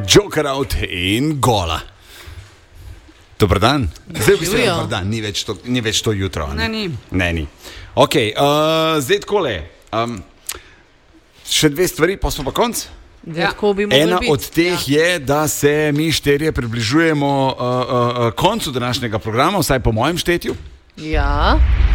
Joker out in gola. Dobar dan. Zdaj bi se dobar dan, ni več to jutro. Ne, ni. Ok, zdaj takole. Še dve stvari, pa smo pa konc. Ena od teh je, da se mi štirje približujemo koncu današnjega programa, vsaj po mojem štetju. Ja.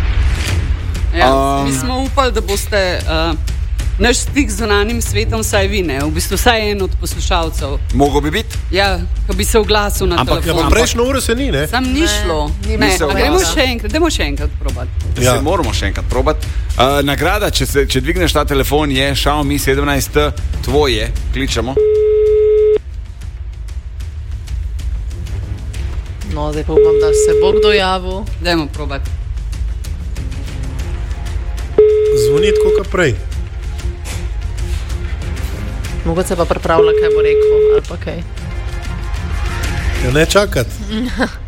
Mi smo upali, da boste naš stik z zunanjim svetom, vsaj vi, ne? V bistvu vsaj en od poslušalcev. Mogo bi biti? Ja, ko bi se oglasil na telefon. Ampak prejšnjo uro se ni, ne? Sam ni šlo. Dajmo še enkrat probati. Se moramo še enkrat probati. Nagrada, če dvigneš ta telefon, je Xiaomi 17T, tvoje, kličemo. No, zdaj pa upam, da se bo kdo javil. Dajmo probati. Zvoni tako kot prej. Mogoče pa pripravlja, kaj bo rekel, ali pa kaj. Ja, ne čakati.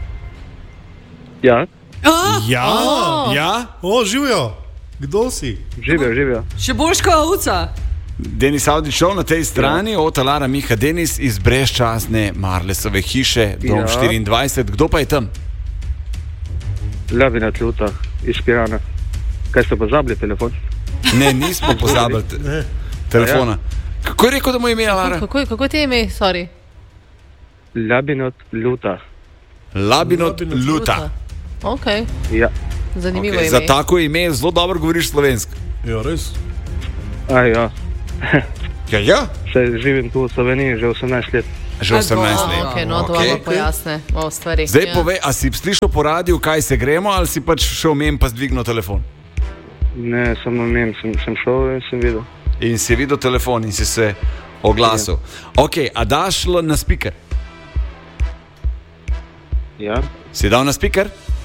Ja. Ja. Živijo. Kdo si? Živijo. Še boljš kot ovca. Denis Avdićov na tej strani, od Alara Miha Denis iz brezčasne Marlesove hiše, dom 24. Kdo pa je tam? Labina Tluta iz Pirana. Kaj ste pozabili telefon? Ne, nismo pozabili telefona. Kako je rekel, da mu je ime Alara? Kako ti je ime, sorry? Labinot Luta. Labinot Luta. Ok. Ja. Zanimivo ime. Za tako ime zelo dobro govoriš slovensko. Ja, res. Ja. Ja? Se živim tu v Sloveniji že 18 let. Že 18 let. Ok, no to vam pojasne o stvari. Zdaj povej, a si slišal po radiju, kaj se gremo, ali si pač šel mem pa zdvignil telefon? Ne, samo mem, sem šel in sem videl. In si videl telefon in si se oglasil. Ok, a daš na speaker? Ja. Si dal na speaker?